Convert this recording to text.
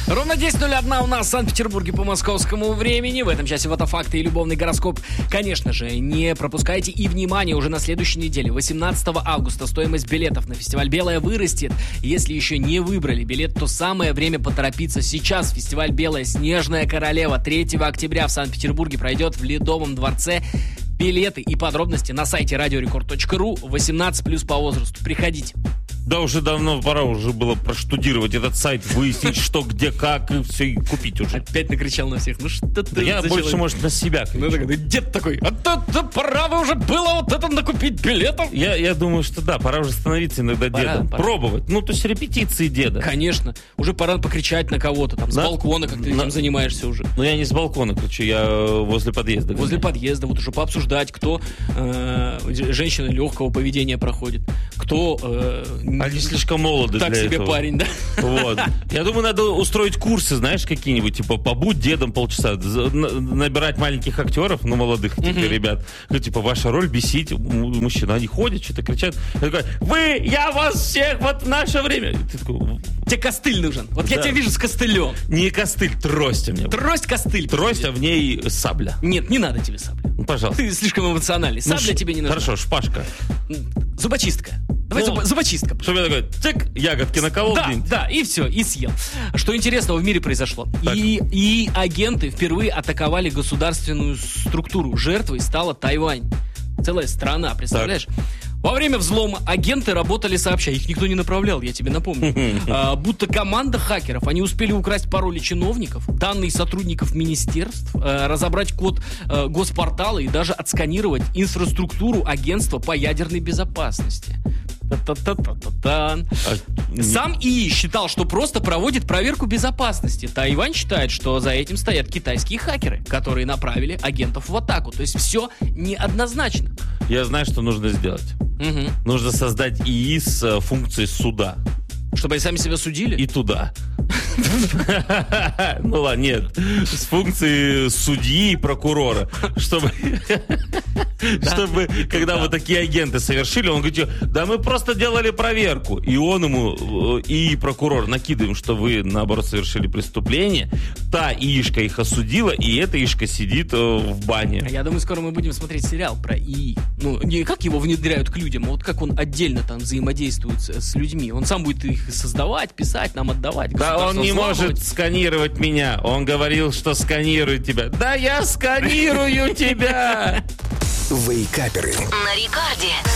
Ровно 10:01 у нас в Санкт-Петербурге по московскому времени. В этом часе фотофакты и любовный гороскоп. Конечно же, не пропускайте. И, внимание, уже на следующей неделе, 18 августа, стоимость билетов на фестиваль «Белая» вырастет. Если еще не выбрали билет, то самое время поторопиться. Сейчас фестиваль «Белая. Снежная королева» 3 октября в Санкт-Петербурге пройдет в Ледовом дворце. Билеты и подробности на сайте radiorecord.ru. 18+ по возрасту. Приходите. Да, уже давно пора уже было проштудировать этот сайт, выяснить, что, где, как, и все, и купить уже. Опять накричал на всех. Ну что ты... Да я больше, человек? может, на себя кричу. Ну, такой, дед такой, а то пора бы уже было вот это накупить билетов. Я думаю, что да, пора уже становиться иногда дедом. Пора. Пробовать. Ну, то есть репетиции деда. Конечно. Уже пора покричать на кого-то, там, с балкона, как ты этим занимаешься уже. Но я не с балкона кричу, я возле подъезда. Возле подъезда, вот уже пообсуждать, кто женщина легкого поведения проходит, кто... Они слишком молоды так для себе этого. парень, да? Вот. Я думаю, надо устроить курсы, знаешь, какие-нибудь, типа, побудь дедом полчаса, набирать маленьких актеров, ну, молодых, типа, ребят. Ну, типа, ваша роль бесить мужчин. Они ходят, что-то кричат. Я такой, я вас всех, вот в наше время. Ты такой, тебе костыль нужен. Вот я тебя вижу с костылем. Не костыль, трость у меня. Трость-костыль. Трость, а в ней сабля. Нет, не надо тебе сабля. Ну, пожалуйста. Ты слишком эмоциональный. Сабля тебе не нужна. Хорошо, шпажка. Зубочистка. Давай зубочистка. Чтобы я такой, цик, ягодки наколол. Да, и все, и съел. Что интересного в мире произошло? И агенты впервые атаковали государственную структуру. Жертвой стала Тайвань. Целая страна, представляешь? Так. Во время взлома агенты работали сообща. Их никто не направлял, я тебе напомню. Будто команда хакеров. Они успели украсть пароли чиновников, данные сотрудников министерств, разобрать код госпортала и даже отсканировать инфраструктуру агентства по ядерной безопасности. Сам ИИ считал, что просто проводит проверку безопасности. Тайвань считает, что за этим стоят китайские хакеры, которые направили агентов в атаку. То есть все неоднозначно. Я знаю, что нужно сделать. Нужно создать ИИ с функцией суда. Чтобы они сами себя судили? И туда. Ну ладно, нет. С функцией судьи и прокурора. Чтобы, когда вот такие агенты совершили, он говорит, да мы просто делали проверку. И он ему, и прокурор накидываем, что вы, наоборот, совершили преступление. Та ИИшка их осудила, и эта ИИшка сидит в бане. Я думаю, скоро мы будем смотреть сериал про ИИ. Ну, не как его внедряют к людям, а вот как он отдельно там взаимодействует с людьми. Он сам будет их создавать, писать, нам отдавать. Да он не может сканировать меня. Он говорил, что сканирует тебя. Да я сканирую тебя! Вейкаперы. На рекорде.